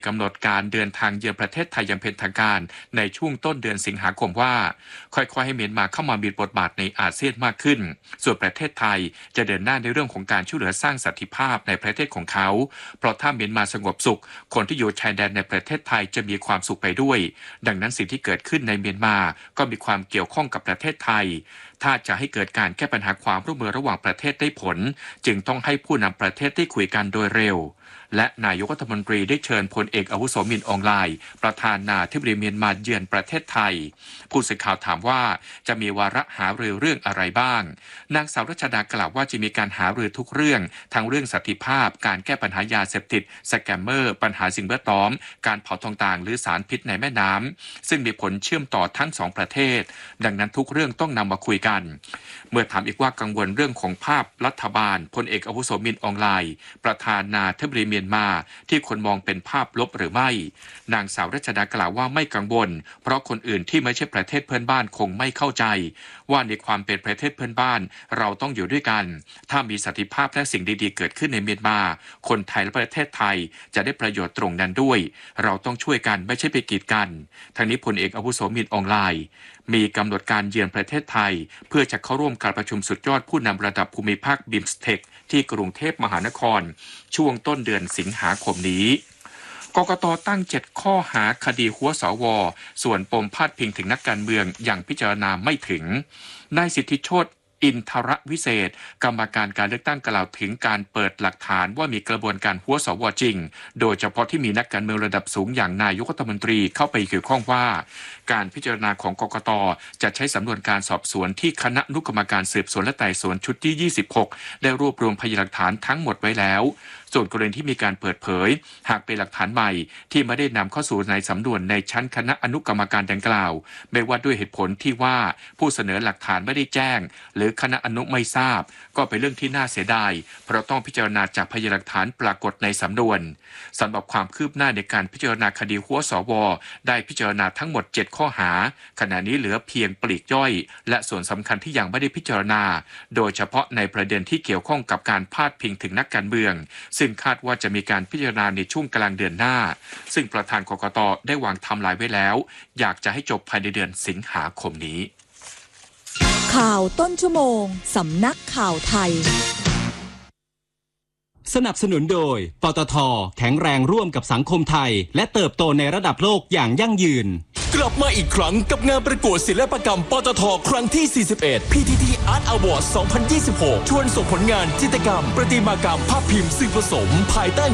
กำหนดการเดินทางเยือนประเทศไทยอย่างเป็นทางการในช่วงต้นเดือนสิงหาคมว่าค่อยๆให้เมียนมาเข้ามามีบทบาทในอาเซียนมากขึ้นส่วนประเทศไทยจะเดินหน้าในเรื่องของการช่วยเหลือสร้างสันติภาพในประเทศของเขาเพราะถ้าเมียนมาสงบสุขคนที่อยู่ชายแดนในประเทศไทยจะมีความสุขไปด้วยดังนั้นสิ่งที่เกิดขึ้นในเมียนมาก็มีความเกี่ยวข้องกับประเทศไทยถ้าจะให้เกิดการแก้ปัญหาความร่วมมือระหว่างประเทศได้ผลจึงต้องให้ผู้นำประเทศได้คุยกันโดยเร็วและนายกรัฐมนตรีได้เชิญพลเอกอาวุโสมินอองไลน์ประธานาธิบดีเมียนมาเยือนประเทศไทยผู้สื่อข่าวถามว่าจะมีวาระหารือเรื่องอะไรบ้างนางสาวรัชดากล่าวว่าจะมีการหารือทุกเรื่องทั้งเรื่องสันติภาพการแก้ปัญหายาเสพติดสแกมเมอร์ปัญหาสิ่งแวดล้อมการเผาทองต่างหรือสารพิษในแม่น้ำซึ่งมีผลเชื่อมต่อทั้งสองประเทศดังนั้นทุกเรื่องต้องนำมาคุยกันเมื่อถามอีกว่ากังวลเรื่องของภาพรัฐบาลพลเอกอาวุโสมินอองไลน์ประธานาธิบดีเมียนมาที่คนมองเป็นภาพลบหรือไม่นางสาวรัชดากล่าวว่าไม่กังวลเพราะคนอื่นที่ไม่ใช่ประเทศเพื่อนบ้านคงไม่เข้าใจว่าในความเป็นประเทศเพื่อนบ้านเราต้องอยู่ด้วยกันถ้ามีสันติภาพและสิ่งดีๆเกิดขึ้นในเมียนมาคนไทยและประเทศไทยจะได้ประโยชน์ตรงนั้นด้วยเราต้องช่วยกันไม่ใช่ไปกีดกันทั้งนี้พลเอกอาวุโสมินอองไลน์มีกำหนดการเยือนประเทศไทยเพื่อจะเข้าร่วมการประชุมสุดยอดผู้นำระดับภูมิภาคบิมสเทคที่กรุงเทพมหานครช่วงต้นเดือนสิงหาคมนี้กกต.ตั้ง7ข้อหาคดีหัวสว.ส่วนปมพาดพิงถึงนักการเมืองยังพิจารณาไม่ถึงนายสิทธิโชติอินทรวิเศษกรรมการการเลือกตั้งกล่าวถึงการเปิดหลักฐานว่ามีกระบวนการหัวสวจริงโดยเฉพาะที่มีนักการเมืองระดับสูงอย่างนายกรัฐมนตรีเข้าไปเกี่ยวข้องว่าการพิจารณาของกกต.จะใช้สำนวนการสอบสวนที่คณะอนุกรรมการสืบสวนและไต่สวนชุดที่26ได้รวบรวมพยานหลักฐานทั้งหมดไว้แล้วส่วนกรณีที่มีการเปิดเผยหากเป็นหลักฐานใหม่ที่ไม่ได้นำเข้าสู่ในสำนวนในชั้นคณะอนุกรรมการดังกล่าวไม่ว่าด้วยเหตุผลที่ว่าผู้เสนอหลักฐานไม่ได้แจ้งหรือคณะอนุไม่ทราบก็เป็นเรื่องที่น่าเสียดายเพราะต้องพิจารณาจากพยานหลักฐานปรากฏในสำนวนสำหรับความคืบหน้าในการพิจารณาคดีหัวสวได้พิจารณาทั้งหมด7ข้อหาขณะนี้เหลือเพียงปลีกย่อยและส่วนสำคัญที่ยังไม่ได้พิจารณาโดยเฉพาะในประเด็นที่เกี่ยวข้องกับการพาดพิงถึงนักการเมืองซึ่งคาดว่าจะมีการพิจารณาในช่วงกลางเดือนหน้าซึ่งประธานกกต.ได้วางไทม์ไลน์ไว้แล้วอยากจะให้จบภายในเดือนสิงหาคมนี้ข่าวต้นชั่วโมงสำนักข่าวไทยสนับสนุนโดยปตท.แข็งแรงร่วมกับสังคมไทยและเติบโตในระดับโลกอย่างยั่งยืนกลับมาอีกครั้งกับงานประกวดศิลปกรรมปตท.ครั้งที่ 41 PTT Art Award 2026 ชวนส่งผลงานจิตรกรรมประติมากรรมภาพพิมพ์สื่อผสมภายใต้